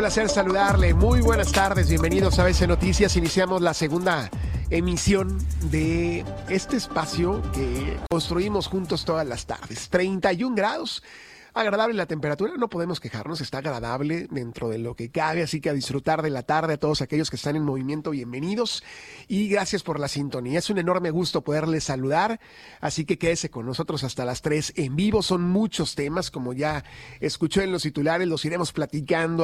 placer saludarle. Muy buenas tardes, bienvenidos a ABC Noticias. Iniciamos la segunda emisión de este espacio que construimos juntos todas las tardes. 31 grados. Agradable la temperatura, no podemos quejarnos, está agradable dentro de lo que cabe, así que a disfrutar de la tarde. A todos aquellos que están en movimiento, bienvenidos y gracias por la sintonía. Es un enorme gusto poderles saludar, así que quédese con nosotros hasta las 3 en vivo. Son muchos temas, como ya escuchó en los titulares, los iremos platicando